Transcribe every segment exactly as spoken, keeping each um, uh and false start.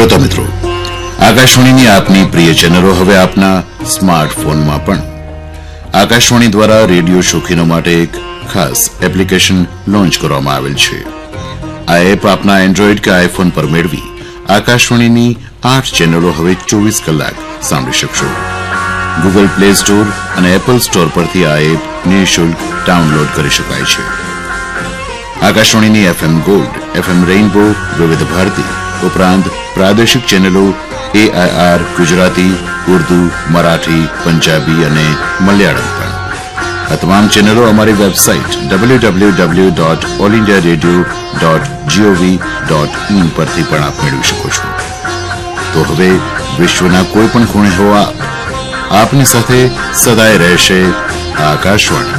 શ્રોતા મિત્રો, આકાશવાણીની આપની પ્રિય ચેનલો હવે આપના સ્માર્ટફોનમાં પણ આકાશવાણી દ્વારા રેડિયો શોખીનો માટે એક ખાસ એપ્લિકેશન લોન્ચ કરવામાં આવેલ છે. આ એપ આપના એન્ડ્રોઈડ કે આઈફોન પર મેળવી આકાશવાણીની આઠ ચેનલો હવે ચોવીસ કલાક સાંભળી શકશો. ગૂગલ પ્લે સ્ટોર અને એપલ સ્ટોર પરથી આ એપ નિઃશુલ્ક ડાઉનલોડ કરી શકાય છે. આકાશવાણીની એફએમ ગોલ્ડ, એફએમ રેઇનબો, વિવિધ ભારતી ઉપરાંત પ્રાદેશિક ચેનલો એઆઈઆર ગુજરાતી, ઉર્દુ, મરાઠી, પંજાબી અને મલયાલમ પણ. આ તમામ ચેનલો અમારી website W W W dot all India radio dot GOV dot in પરથી પણ આપ મેળવી શકો છો. તો હવે વિશ્વના કોઈ પણ ખૂણે હોવા આપની સાથે સદાય રહેશે આકાશવાણી.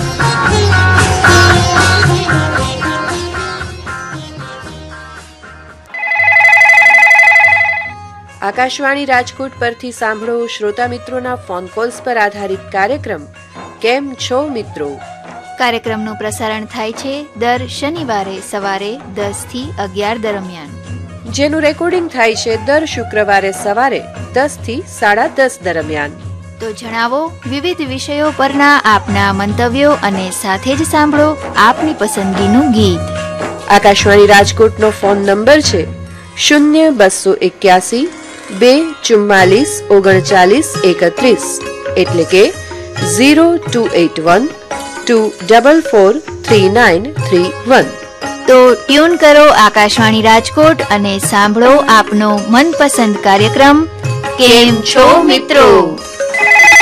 આકાશવાણી રાજકોટ પરથી સાંભળો શ્રોતા મિત્રોના ફોન કોલ્સ પર આધારિત કાર્યક્રમ કેમ છો મિત્રો. કાર્યક્રમનું પ્રસારણ થાય છે દર શનિવારે સવારે દસ થી અગિયાર દરમિયાન, જેનું રેકોર્ડિંગ થાય છે દર શુક્રવારે સવારે દસ થી સાડા દસ દરમિયાન. તો જણાવો વિવિધ વિષયો પરના આપના મંતવ્યો અને સાથે જ સાંભળો આપની પસંદગીનું ગીત. આકાશવાણી રાજકોટનો ફોન નંબર છે શૂન્ય બસો એક્યાસી બે ચુમ્માલીસ ઓગણચાલીસ એકત્રીસ, એટલે કે zero two at one two double four three nine three one. તો ટ્યુન કરો આકાશવાણી રાજકોટ અને સાંભળો આપનો મનપસંદ કાર્યક્રમ કેમ છો મિત્રો.